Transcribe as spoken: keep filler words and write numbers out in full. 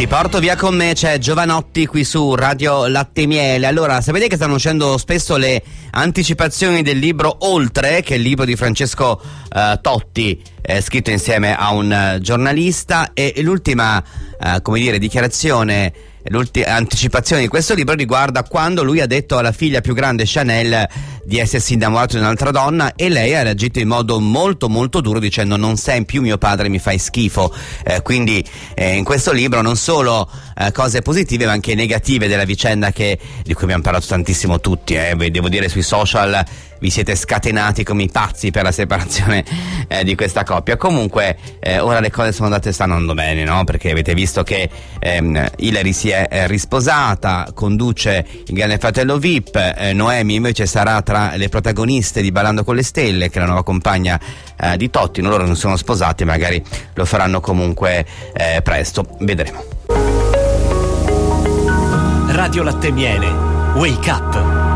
Ti porto via con me, c'è Giovanotti qui su Radio Latte e Miele. Allora, sapete che stanno uscendo spesso le anticipazioni del libro Oltre, che è il libro di Francesco uh, Totti, eh, scritto insieme a un uh, giornalista, e l'ultima, uh, come dire, dichiarazione, l'ultima anticipazione di questo libro riguarda quando lui ha detto alla figlia più grande, Chanel, di essersi innamorato di un'altra donna, e lei ha reagito in modo molto molto duro dicendo: non sei più mio padre, mi fai schifo. Eh, quindi eh, in questo libro non solo eh, cose positive ma anche negative della vicenda, che di cui abbiamo parlato tantissimo tutti, eh. Devo dire, sui social vi siete scatenati come i pazzi per la separazione eh, di questa coppia. Comunque eh, ora le cose sono andate stanno andando bene, no? Perché avete visto che ehm, Hilary si è eh, risposata, conduce il Grande Fratello V I P, eh, Noemi invece sarà tra le protagoniste di Ballando con le Stelle, che è la nuova compagna eh, di Totti. Loro non sono sposati, magari lo faranno comunque eh, presto, vedremo. Radio Latte e Miele, Wake Up.